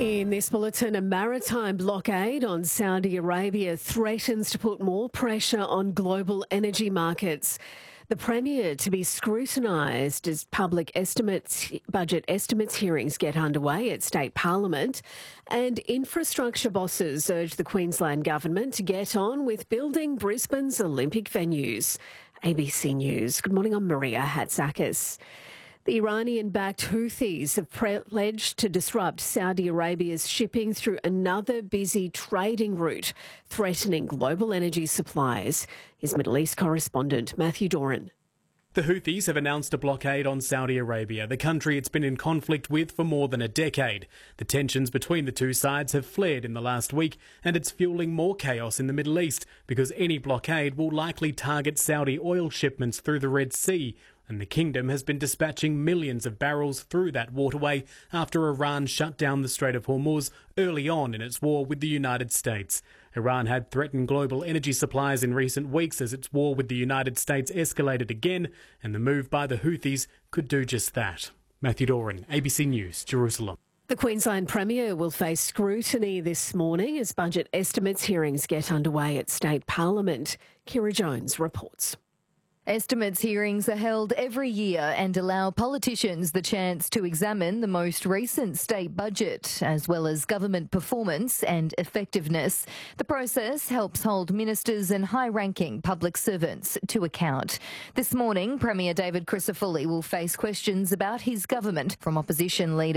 In this bulletin, a maritime blockade on Saudi Arabia threatens to put more pressure on global energy markets. The Premier to be scrutinised as budget estimates hearings get underway at State Parliament, and infrastructure bosses urge the Queensland Government to get on with building Brisbane's Olympic venues. ABC News. Good morning, I'm Maria Hatzakis. The Iranian-backed Houthis have pledged to disrupt Saudi Arabia's shipping through another busy trading route, threatening global energy supplies. Here's Middle East correspondent Matthew Doran. The Houthis have announced a blockade on Saudi Arabia, the country it's been in conflict with for more than a decade. The tensions between the two sides have flared in the last week, and it's fueling more chaos in the Middle East because any blockade will likely target Saudi oil shipments through the Red Sea. And the kingdom has been dispatching millions of barrels through that waterway after Iran shut down the Strait of Hormuz early on in its war with the United States. Iran had threatened global energy supplies in recent weeks as its war with the United States escalated again, and the move by the Houthis could do just that. Matthew Doran, ABC News, Jerusalem. The Queensland Premier will face scrutiny this morning as budget estimates hearings get underway at State Parliament. Kira Jones reports. Estimates hearings are held every year and allow politicians the chance to examine the most recent state budget, as well as government performance and effectiveness. The process helps hold ministers and high-ranking public servants to account. This morning, Premier David Crisafulli will face questions about his government from opposition leaders.